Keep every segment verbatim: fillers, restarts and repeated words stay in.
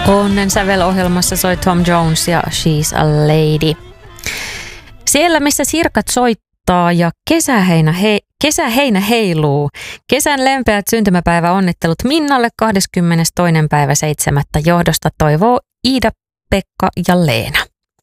Onnen sävelohjelmassa soi Tom Jones ja She's a Lady. Siellä, missä sirkat soittaa ja kesäheinä, he, kesäheinä heiluu, kesän lempeät syntymäpäiväonnittelut Minnalle kahdeskymmenestoinen päivä seitsemättä johdosta toivoo Iida, Pekka ja Leena.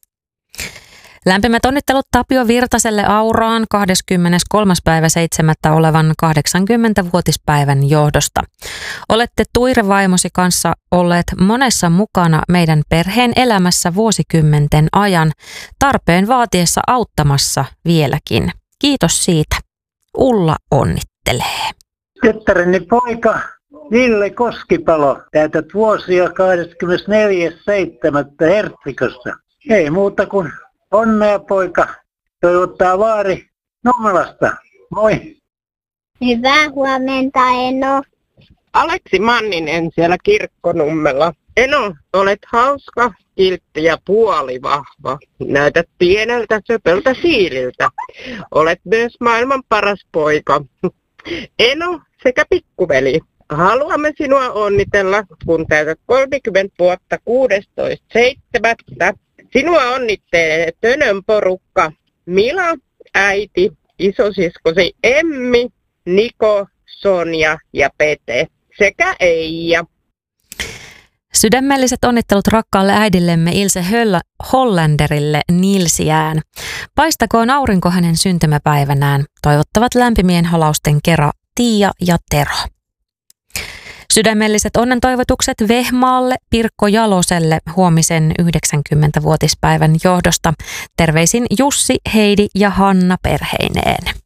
Lämpimät onnittelut Tapio Virtaselle Auraan kahdeskymmeneskolmas päivä seitsemättä olevan kahdeksankymmenvuotispäivän johdosta. Olette Tuire-vaimosi kanssa olleet monessa mukana meidän perheen elämässä vuosikymmenten ajan, tarpeen vaatiessa auttamassa vieläkin. Kiitos siitä. Ulla onnittelee. Tyttäreni poika Ville Koskipalo, täytät vuosia kahdeskymmenesneljäs seitsemättä Hertsikossa. Ei muuta kuin onnea poika, toivottaa vaari Nummelasta. Moi! Hyvää huomenta, Eno. Aleksi Manninen siellä Kirkkonummella. Eno, olet hauska, kiltti ja puolivahva. Näytät pieneltä söpöltä siililtä. Olet myös maailman paras poika. Eno sekä pikkuveli. Haluamme sinua onnitella, kun täytät kolmekymmentä vuotta kuudestoista seitsemättä Sinua onnittelee Tönön porukka Mila, äiti, isosiskosi Emmi, Niko, Sonja ja Pete sekä Eija. Sydämelliset onnittelut rakkaalle äidillemme Ilse Höllä Hollanderille Nilsiään. Paistakoon aurinko hänen syntymäpäivänään. Toivottavat lämpimien halausten kera Tiia ja Tero. Sydämelliset onnentoivotukset Vehmaalle Pirkko Jaloselle huomisen yhdeksänkymmenvuotispäivän johdosta. Terveisin Jussi, Heidi ja Hanna perheineen.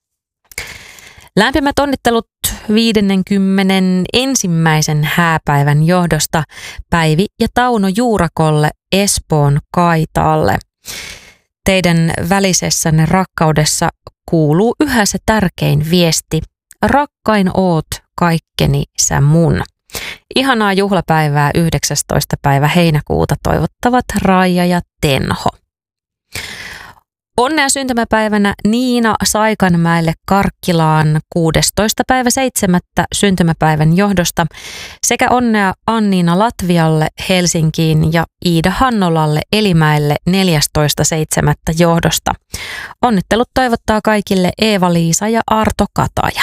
Lämpimät onnittelut viidennenkymmenennenensimmäisen hääpäivän johdosta Päivi ja Tauno Juurakolle Espoon Kaitaalle. Teidän välisessänne rakkaudessa kuuluu yhä se tärkein viesti. Rakkain oot kaikkeni sä mun. Ihanaa juhlapäivää yhdeksästoista päivä heinäkuuta toivottavat Raija ja Tenho. Onnea syntymäpäivänä Niina Saikanmäelle Karkkilaan kuudestoista päivä seitsemättä syntymäpäivän johdosta sekä onnea Anniina Latvialle Helsinkiin ja Iida Hannolalle Elimäelle neljästoista seitsemättä johdosta. Onnittelut toivottaa kaikille Eeva-Liisa ja Arto Kataja.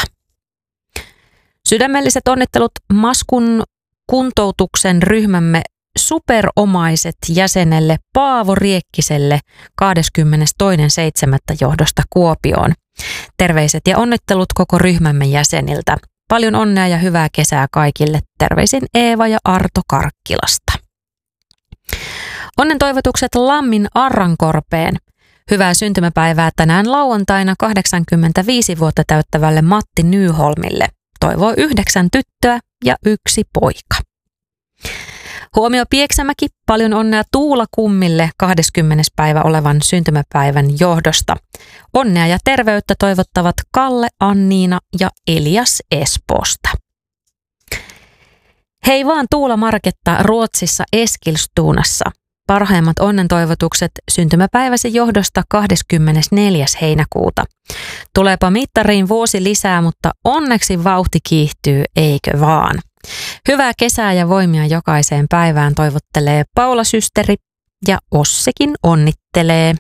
Sydämelliset onnittelut Maskun kuntoutuksen ryhmämme superomaiset jäsenelle Paavo Riekkiselle kahdeskymmenestoinen seitsemättä johdosta Kuopioon. Terveiset ja onnittelut koko ryhmämme jäseniltä. Paljon onnea ja hyvää kesää kaikille. Terveisin Eeva ja Arto Karkkilasta. Onnen toivotukset Lammin Arrankorpeen. Hyvää syntymäpäivää tänään lauantaina kahdeksankymmentäviisi vuotta täyttävälle Matti Nyholmille. Toivoo yhdeksän tyttöä ja yksi poika. Huomio Pieksämäki, paljon onnea Tuula Kummille kahdeskymmenes päivä olevan syntymäpäivän johdosta. Onnea ja terveyttä toivottavat Kalle, Anniina ja Elias Espoosta. Hei vaan Tuula Marketta Ruotsissa Eskilstunassa. Parhaimmat onnentoivotukset syntymäpäiväsi johdosta kahdeskymmenesneljäs heinäkuuta. Tuleepa mittariin vuosi lisää, mutta onneksi vauhti kiihtyy, eikö vaan? Hyvää kesää ja voimia jokaiseen päivään toivottelee Paula Systeri ja Ossekin onnittelee.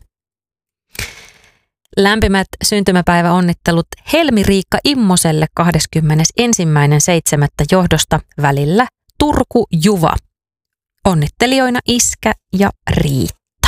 Lämpimät syntymäpäiväonnittelut Helmi-Riikka Immoselle kahdeskymmenesensimmäinen seitsemättä johdosta välillä Turku-Juva. Onnittelijoina Iskä ja Riitta.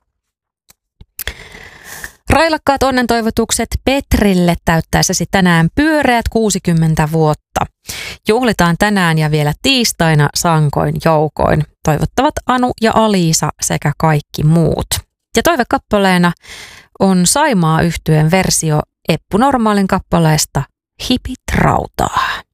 Railakkaat onnentoivotukset Petrille täyttäessäsi tänään pyöreät kuusikymmentä vuotta. Juhlitaan tänään ja vielä tiistaina sankoin joukoin. Toivottavat Anu ja Aliisa sekä kaikki muut. Ja toivekappaleena on Saimaa-yhtyeen versio Eppu Normaalin kappaleesta Hipit rautaa.